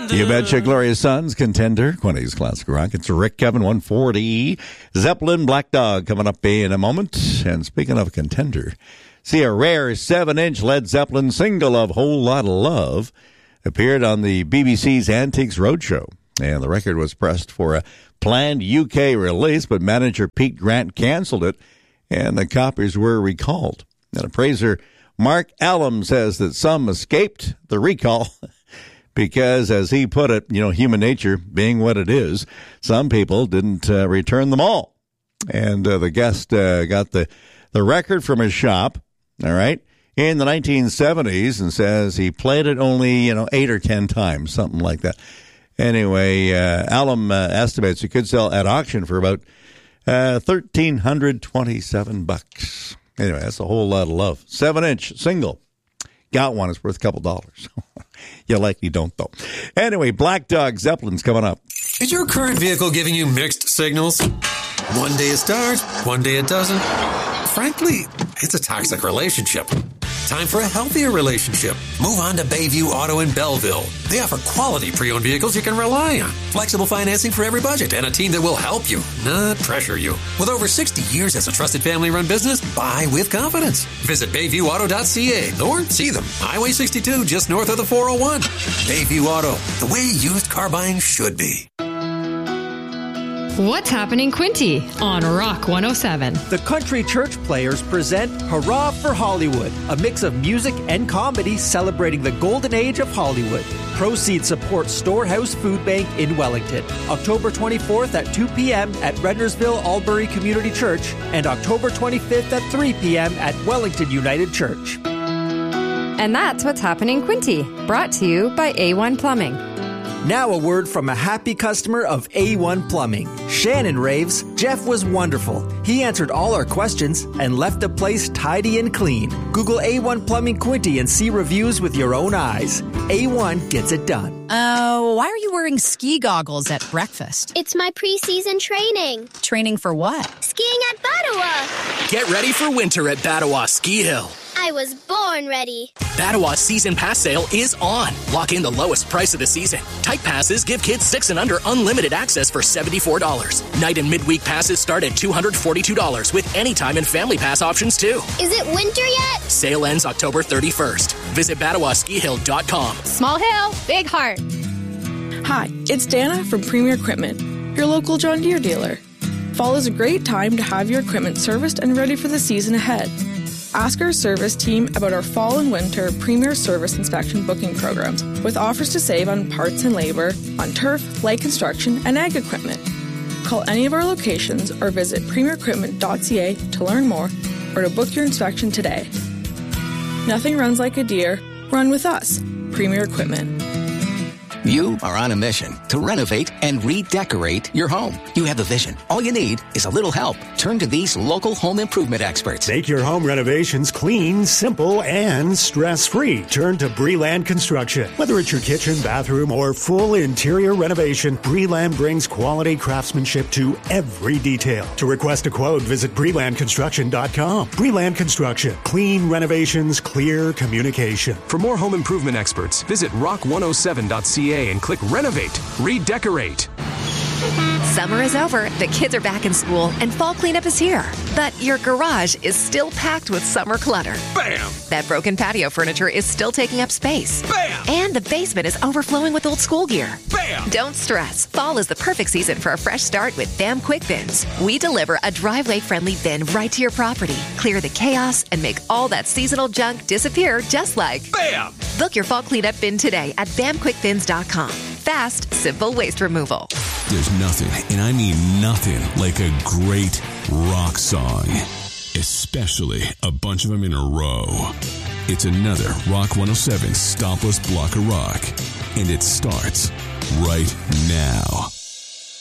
You betcha. Gloria Sons, Contender, Quinny's Classic Rock. It's Rick Kevin 140. Zeppelin, Black Dog coming up in a moment. And speaking of Contender, see a rare 7-inch Led Zeppelin single of Whole Lotta Love appeared on the BBC's Antiques Roadshow. And the record was pressed for a planned UK release, but manager Pete Grant canceled it, and the copies were recalled. And appraiser Mark Allam says that some escaped the recall because, as he put it, human nature being what it is, some people didn't return them all. And the guest got the record from his shop, all right, in the 1970s, and says he played it only, 8 or 10 times, something like that. Anyway, Allam estimates it could sell at auction for about $1,327. Anyway, that's a Whole Lotta Love. 7-inch single. Got one. It's worth a couple dollars. You likely don't, though. Anyway, Black Dog Zeppelin's coming up. Is your current vehicle giving you mixed signals? One day it starts, one day it doesn't. Frankly, it's a toxic relationship. Time for a healthier relationship. Move on to Bayview Auto in Belleville. They offer quality pre-owned vehicles you can rely on. Flexible financing for every budget and a team that will help you, not pressure you. With over 60 years as a trusted family-run business, buy with confidence. Visit BayviewAuto.ca or see them. Highway 62 just north of the 401. Bayview Auto, the way used car buying should be. What's happening, Quinty, on Rock 107? The Country Church Players present Hurrah for Hollywood, a mix of music and comedy celebrating the golden age of Hollywood. Proceeds support Storehouse Food Bank in Wellington. October 24th at 2 p.m. at Rendersville Albury Community Church and October 25th at 3 p.m. at Wellington United Church. And that's what's happening, Quinty, brought to you by A1 Plumbing. Now a word from a happy customer of A1 Plumbing. Shannon raves, Jeff was wonderful. He answered all our questions and left the place tidy and clean. Google A1 Plumbing Quinty and see reviews with your own eyes. A1 gets it done. Why are you wearing ski goggles at breakfast? It's my preseason training. Training for what? Skiing at Battawa. Get ready for winter at Battawa Ski Hill. I was born ready. Battawa's Season Pass sale is on. Lock in the lowest price of the season. Type passes give kids 6 and under unlimited access for $74. Night and midweek passes start at $242 with anytime and family pass options too. Is it winter yet? Sale ends October 31st. Visit BattawaSkiHill.com. Small hill, big heart. Hi, it's Dana from Premier Equipment, your local John Deere dealer. Fall is a great time to have your equipment serviced and ready for the season ahead. Ask our service team about our fall and winter Premier Service Inspection booking programs with offers to save on parts and labor, on turf, light construction, and ag equipment. Call any of our locations or visit premierequipment.ca to learn more or to book your inspection today. Nothing runs like a Deere. Run with us. Premier Equipment. You are on a mission to renovate and redecorate your home. You have a vision. All you need is a little help. Turn to these local home improvement experts. Make your home renovations clean, simple, and stress-free. Turn to Breland Construction. Whether it's your kitchen, bathroom, or full interior renovation, Breland brings quality craftsmanship to every detail. To request a quote, visit BrelandConstruction.com. Breland Construction. Clean renovations, clear communication. For more home improvement experts, visit rock107.ca and click Renovate, Redecorate. Summer is over, the kids are back in school, and fall cleanup is here. But your garage is still packed with summer clutter. Bam! That broken patio furniture is still taking up space. Bam! And the basement is overflowing with old school gear. Bam! Don't stress. Fall is the perfect season for a fresh start with BAM Quick Bins. We deliver a driveway-friendly bin right to your property. Clear the chaos and make all that seasonal junk disappear just like BAM! Book your fall cleanup bin today at BAMQuickBins.com. Fast, simple waste removal. There's nothing, and I mean nothing, like a great rock song. Especially a bunch of them in a row. It's another Rock 107 Stopless Block of Rock. And it starts right now.